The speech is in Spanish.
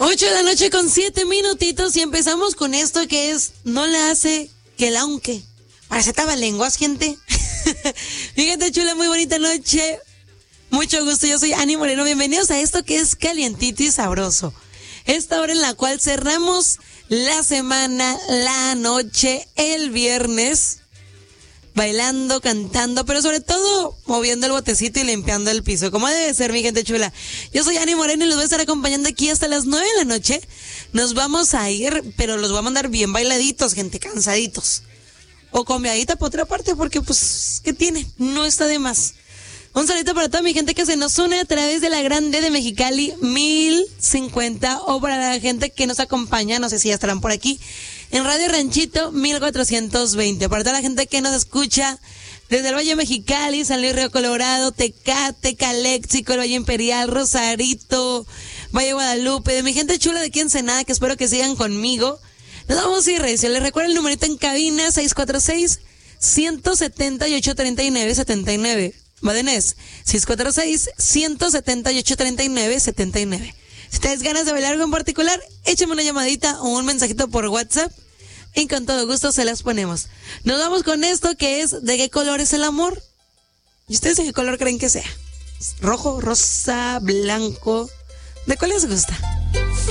8 de la noche con 7 minutitos y empezamos con esto que es no le hace que el aunque. Parece tabalenguas, gente. Mi gente chula, muy bonita noche. Mucho gusto, yo soy Ani Moreno. Bienvenidos a esto que es calientito y sabroso. Esta hora en la cual cerramos la semana, la noche, el viernes. Bailando, cantando, pero sobre todo moviendo el botecito y limpiando el piso, como debe ser, mi gente chula. Yo soy Ani Moreno y los voy a estar acompañando aquí hasta las 9 de la noche. Nos vamos a ir, pero los voy a mandar bien bailaditos, gente, cansaditos. O comiadita por otra parte, porque pues, ¿qué tiene? No está de más. Un saludito para toda mi gente que se nos une a través de la Grande de Mexicali 1050, o para la gente que nos acompaña, no sé si ya estarán por aquí, en Radio Ranchito 1420. Para toda la gente que nos escucha desde el Valle Mexicali, San Luis Río Colorado, Tecate, Caléxico, el Valle Imperial, Rosarito, Valle Guadalupe, de mi gente chula de aquí en Ensenada, que espero que sigan conmigo. Nos vamos a ir recio. Les recuerdo el numerito en cabina 646-178-3979. Madenés, 646-178-3979. Si tienes ganas de bailar algo en particular, échame una llamadita o un mensajito por WhatsApp y con todo gusto se las ponemos. Nos vamos con esto que es ¿de qué color es el amor? ¿Y ustedes de qué color creen que sea? ¿Rojo, rosa, blanco? ¿De cuál les gusta?